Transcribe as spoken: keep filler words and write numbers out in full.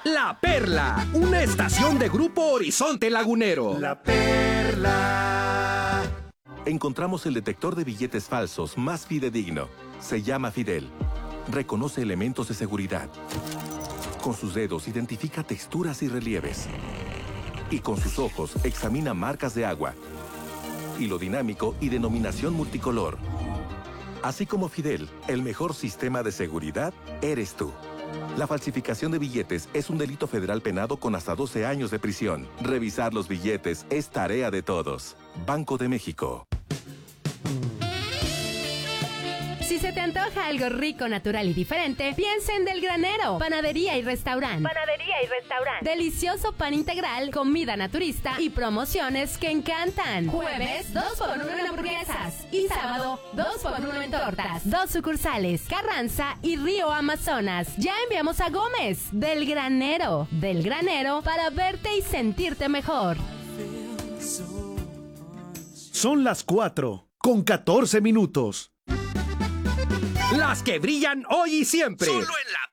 La Perla, una estación de Grupo Horizonte Lagunero. La Perla. Encontramos el detector de billetes falsos más fidedigno. Se llama Fidel. Reconoce elementos de seguridad. Con sus dedos identifica texturas y relieves. Y con sus ojos examina marcas de agua, hilo dinámico y denominación multicolor. Así como Fidel, el mejor sistema de seguridad eres tú. La falsificación de billetes es un delito federal penado con hasta doce años de prisión. Revisar los billetes es tarea de todos. Banco de México. Si se te antoja algo rico, natural y diferente, piensa en Del Granero, panadería y restaurante. Panadería y restaurante. Delicioso pan integral, comida naturista y promociones que encantan. Jueves, dos por uno en hamburguesas. Y sábado, dos por uno en tortas. Dos sucursales, Carranza y Río Amazonas. Ya enviamos a Gómez. Del Granero. Del Granero para verte y sentirte mejor. Son las cuatro con catorce minutos. Las que brillan hoy y siempre. Solo en la